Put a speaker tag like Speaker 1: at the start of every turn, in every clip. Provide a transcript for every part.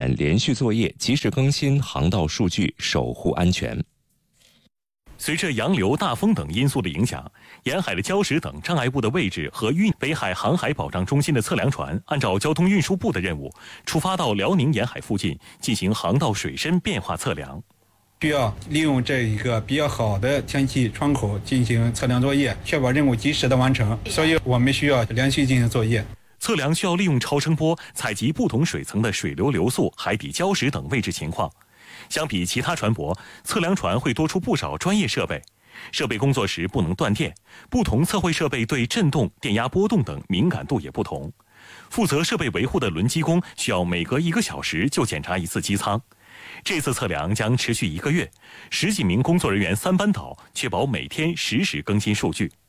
Speaker 1: 点连续作业，及时更新航道数据，守护安全。
Speaker 2: 随着洋流、大风等因素的影响，沿海的礁石等障碍物的位置和北海航海保障中心的测量船按照交通运输部的任务，出发到辽宁沿海附近进行航道水深变化测量。
Speaker 3: 需要利用这一个比较好的天气窗口进行测量作业，确保任务及时的完成，所以我们需要连续进行作业。
Speaker 2: 测量需要利用超声波采集不同水层的水流流速、海底礁石等位置情况。相比其他船舶，测量船会多出不少专业设备。设备工作时不能断电，不同测绘设备对震动、电压波动等敏感度也不同。负责设备维护的轮机工需要每隔1个小时就检查一次机舱。这次测量将持续1个月，10几名工作人员3班倒，确保每天实时更新数据。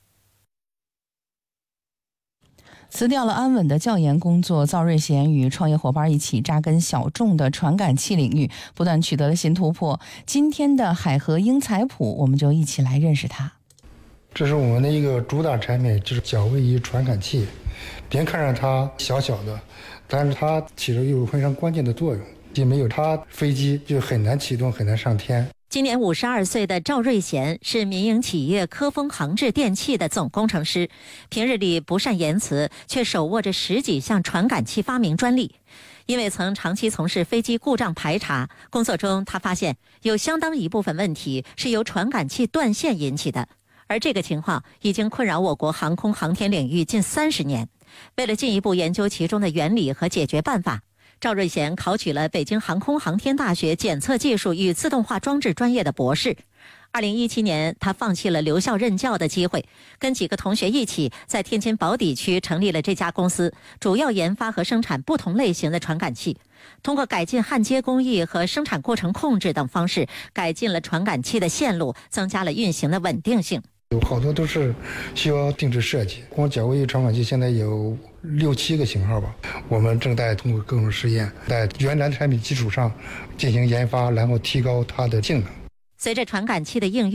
Speaker 4: 辞掉了安稳的教研工作，赵瑞贤与创业伙伴一起扎根小众的传感器领域，不断取得了新突破。今天的海河英才谱，我们就一起来认识它。
Speaker 5: 这是我们的一个主打产品，就是角位仪传感器。别看着它小小的，但是它起着有非常关键的作用。既没有它，飞机就很难启动，很难上天。
Speaker 6: 今年52岁的赵瑞贤是民营企业科丰航制电器的总工程师，平日里不善言辞，却手握着10几项传感器发明专利。因为曾长期从事飞机故障排查工作中，他发现有相当一部分问题是由传感器断线引起的，而这个情况已经困扰我国航空航天领域近30年。为了进一步研究其中的原理和解决办法，赵瑞贤考取了北京航空航天大学检测技术与自动化装置专业的博士。2017年，他放弃了留校任教的机会，跟几个同学一起在天津宝坻区成立了这家公司，主要研发和生产不同类型的传感器。通过改进焊接工艺和生产过程控制等方式，改进了传感器的线路，增加了运行的稳定性。
Speaker 5: 有好多都是需要定制设计，光角位仪传感器现在有6、7个型号吧。我们正在通过各种试验，在原来的产品基础上进行研发，然后提高它的性能。
Speaker 6: 随着传感器的应用